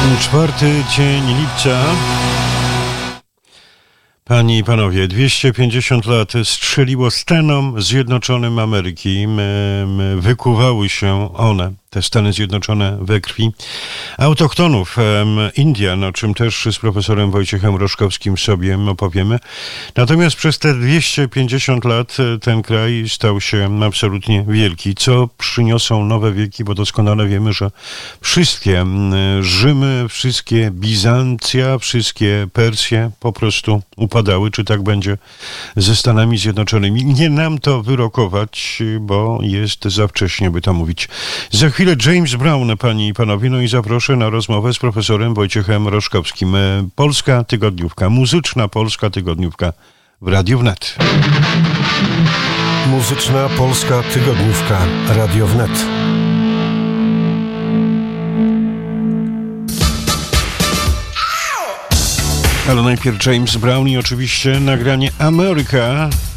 Czwarty dzień lipca. Panie i panowie, 250 lat strzeliło Stanom Zjednoczonym Ameryki. Wykuwały się one, te Stany Zjednoczone, we krwi autochtonów Indian, o czym też z profesorem Wojciechem Roszkowskim sobie opowiemy. Natomiast przez te 250 lat ten kraj stał się absolutnie wielki. Co przyniosą nowe wieki, bo doskonale wiemy, że wszystkie Rzymy, wszystkie Bizancja, wszystkie Persje po prostu upadały. Czy tak będzie ze Stanami Zjednoczonymi? Nie nam to wyrokować, bo jest za wcześnie, by to mówić. Za chwilę James Brown, panie i panowie, no i zaproszę na rozmowę z profesorem Wojciechem Roszkowskim. Polska Tygodniówka, muzyczna Polska Tygodniówka w Radiu Wnet. Muzyczna Polska Tygodniówka Radio Wnet. Ale najpierw James Brown i oczywiście nagranie America.